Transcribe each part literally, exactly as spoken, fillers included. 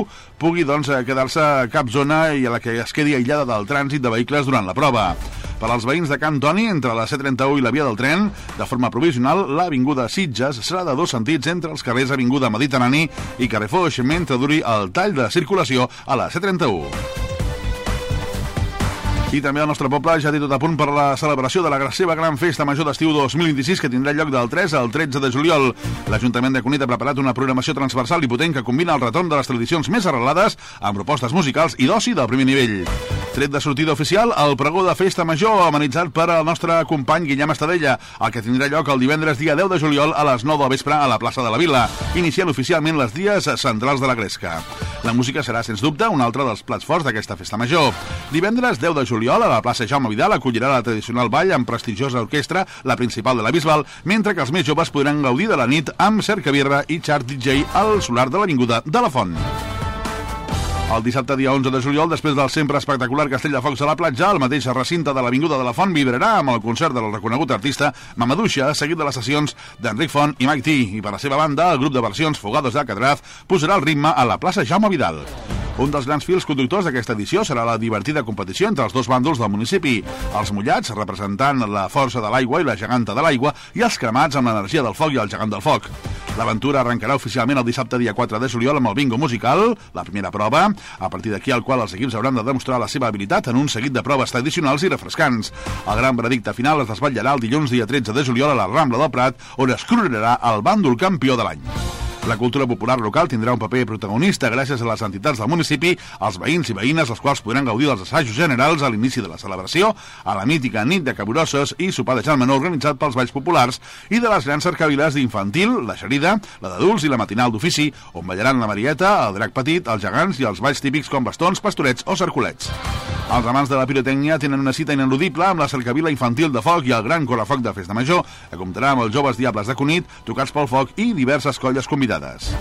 ningú pugui doncs, quedar-se a cap zona i a la que es quedi aïllada del trànsit de vehicles durant la prova. Per als veïns de Can Toni, entre la C trenta-u i la via del tren, de forma provisional, l'avinguda Sitges serà de dos sentits entre els carrers Avinguda Mediterrani i Carrer Foix, mentre duri el tall de circulació a la C trenta-u. I també el nostre poble ja té tot a punt per la celebració de la seva gran festa major d'estiu dos mil vint-i-sis, que tindrà lloc del tres al tretze de juliol. L'Ajuntament de Cunit ha preparat una programació transversal i potent que combina el retorn de les tradicions més arrelades amb propostes musicals i d'oci del primer nivell. Tret de sortida oficial, el pregó de festa major amenitzat per al nostre company Guillem Estadella, el que tindrà lloc el divendres dia deu de juliol a les nou del vespre a la plaça de la Vila, iniciant oficialment les dies centrals de la Gresca. La música serà, sens dubte, un altre dels plats forts d'aquesta festa major. Divendres deu de juliol, a la plaça Jaume Vidal, acollirà la tradicional ball amb prestigiosa orquestra, la principal de la Bisbal, mentre que els més joves podran gaudir de la nit amb cercabirra i xart D J al solar de l'Avinguda de la Font. El dissabte, dia onze de juliol, després del sempre espectacular Castell de Focs a la platja, el mateix recinte de l'Avinguda de la Font vibrarà amb el concert del reconegut artista Mamadouxa, seguit de les sessions d'Enric Font i Mike T. I per la seva banda, el grup de versions Fogados de Alcatraz posarà el ritme a la plaça Jaume Vidal. Un dels grans fils conductors d'aquesta edició serà la divertida competició entre els dos bàndols del municipi, els mullats, representant la força de l'aigua i la geganta de l'aigua, i els cremats amb l'energia del foc i el gegant del foc. L'aventura arrencarà oficialment el dissabte dia quatre de juliol amb el bingo musical, la primera prova, a partir d'aquí al qual els equips hauran de demostrar la seva habilitat en un seguit de proves tradicionals i refrescants. El gran veredicte final es desvetllarà el dilluns dia tretze de juliol a la Rambla del Prat, on es coronarà el bàndol campió de l'any. La cultura popular local tindrà un paper protagonista gràcies a les entitats del municipi, als veïns i veïnes, els quals podran gaudir dels assajos generals a l'inici de la celebració, a la mítica nit de Caborosses i sopar de Jan Menor organitzat pels balls populars, i de les grans cercaviles d'infantil, la xerida, la d'adults i la matinal d'ofici, on ballaran la Marieta, el drac petit, els gegants i els balls típics com bastons, pastorets o cercolets. Els amants de la pirotècnia tenen una cita ineludible amb la cercavila infantil de foc i el gran correfoc de Festa Major, que comptarà amb els joves diables de Cunit, tocats pel foc i diverses colles convidades.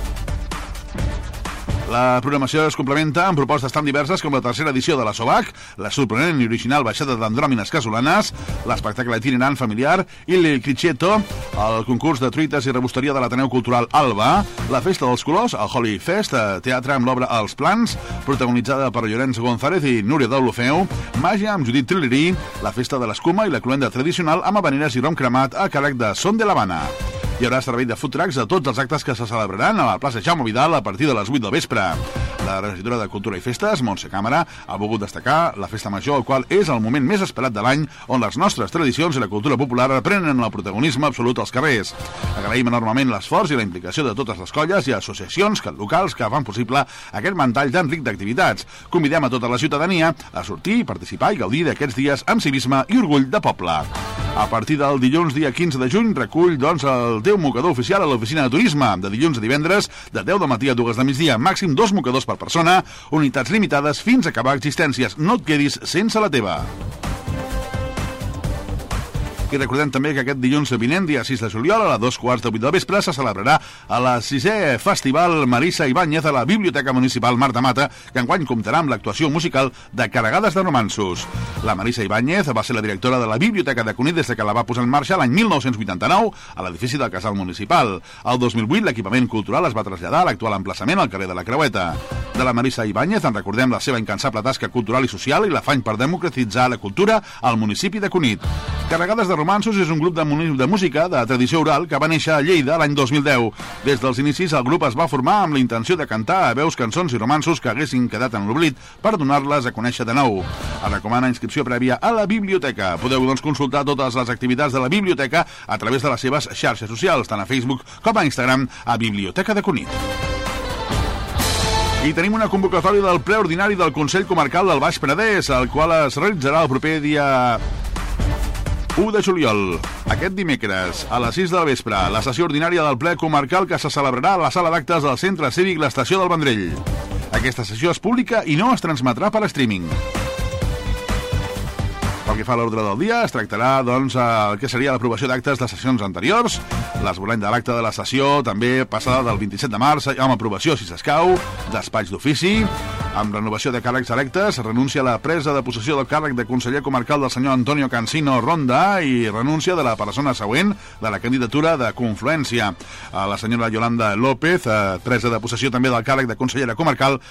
La programació es complementa amb propostes tan diverses com la tercera edició de la SOBAC, la sorprenent i original baixada d'andròmines casolanes, l'espectacle itinerant familiar i el Crichetto, el concurs de truites i rebosteria de l'Ateneu Cultural Alba, la Festa dels Colors, el Holy Fest, teatre amb l'obra Els Plans, protagonitzada per Llorenç González i Núria Deulofeu, màgia amb Judit Trillerí, la Festa de l'Escuma i la cloenda tradicional amb habaneres i rom cremat a càrrec de Son de l'Havana. Hi haurà servei de food trucks a tots els actes que se celebraran a la plaça Jaume Vidal a partir de les vuit del vespre. La regidora de Cultura i Festes, Montse Càmera, ha volgut destacar la festa major, el qual és el moment més esperat de l'any on les nostres tradicions i la cultura popular prenen el protagonisme absolut als carrers. Agraïm enormement l'esforç i la implicació de totes les colles i associacions locals que fan possible aquest ventall tan ric d'activitats. Convidem a tota la ciutadania a sortir, participar i gaudir d'aquests dies amb civisme i orgull de poble. A partir del dilluns dia quinze de juny recull doncs el teu mocador oficial a l'oficina de turisme, de dilluns a divendres, de deu del matí a dues de migdia, màxim dos mocadors per persona, unitats limitades fins a acabar existències. No et quedis sense la teva. I recordem també que aquest dilluns vinent, dia sis de juliol, a les dos quarts de vuit del vespre, se celebrarà a la sisè Festival Marisa Ibáñez a la Biblioteca Municipal Marta Mata, que enguany comptarà amb l'actuació musical de Carregades de Romanços. La Marisa Ibáñez va ser la directora de la Biblioteca de Cunit des que la va posar en marxa l'any mil nou-cents vuitanta-nou a l'edifici del Casal Municipal. El dos mil vuit l'equipament cultural es va traslladar a l'actual emplaçament al carrer de la Creueta. De la Marisa Ibáñez en recordem la seva incansable tasca cultural i social i l'afany per democratitzar la cultura al municipi de Cunit. Carregades de Romanços és un grup de, de música de tradició oral que va néixer a Lleida l'any dos mil deu. Des dels inicis, el grup es va formar amb la intenció de cantar a veus cançons i romanços que haguessin quedat en l'oblit per donar-les a conèixer de nou. Es recomana inscripció prèvia a la biblioteca. Podeu, doncs, consultar totes les activitats de la biblioteca a través de les seves xarxes socials, tant a Facebook com a Instagram, a Biblioteca de Cunit. I tenim una convocatòria del ple ordinari del Consell Comarcal del Baix Penedès, el qual es realitzarà el proper dia u de juliol. Aquest dimecres, a les sis del vespre, la sessió ordinària del ple comarcal que se celebrarà a la sala d'actes del Centre Cívic l'Estació del Vendrell. Aquesta sessió és pública i no es transmetrà per streaming. Pel que fa a l'ordre del dia, es tractarà, doncs, el que seria l'aprovació d'actes de sessions anteriors, l'esborrany de l'acte de la sessió, també passada del vint-i-set de març, amb aprovació, si s'escau, despatx d'ofici, amb renovació de càrrecs electes, renúncia a la presa de possessió del càrrec de conseller comarcal del senyor Antonio Cancino Ronda i renúncia de la persona següent de la candidatura de Confluència. La senyora Yolanda López, presa de possessió també del càrrec de consellera comarcal